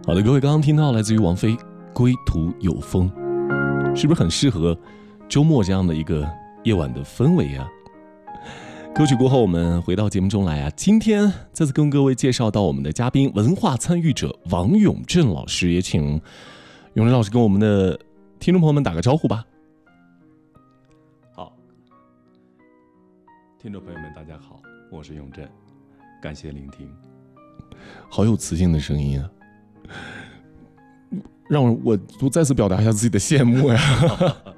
好的，各位刚刚听到来自于王菲《归途有风》，是不是很适合周末这样的一个夜晚的氛围啊？歌曲过后我们回到节目中来啊，今天再次跟各位介绍到我们的嘉宾文化参与者王永正老师，也请永正老师跟我们的听众朋友们打个招呼吧。 好，听众朋友们大家好，我是永正，感谢聆听。 好有磁性的声音啊，让我再次表达一下自己的羡慕呀。